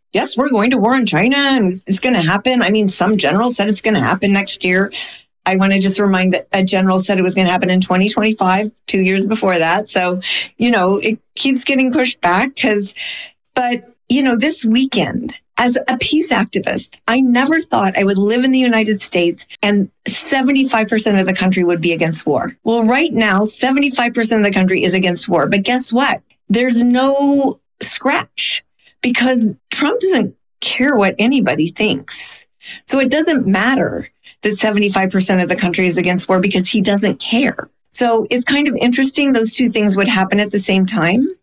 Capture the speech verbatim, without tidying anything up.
yes, we're going to war on China and it's going to happen. I mean, some general said it's going to happen next year. I want to just remind that a general said it was going to happen in twenty twenty-five, two years before that. So, you know, it keeps getting pushed back because, but, you know, this weekend, as a peace activist, I never thought I would live in the United States and seventy-five percent of the country would be against war. Well, right now, seventy-five percent of the country is against war. But guess what? There's no scratch because Trump doesn't care what anybody thinks. So it doesn't matter that seventy-five percent of the country is against war because he doesn't care. So it's kind of interesting those two things would happen at the same time.